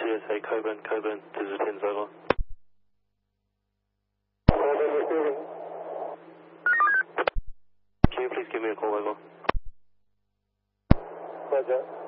CSA Coburn, this is Pins over. Coburn receiving. Can you please give me a call over? Roger.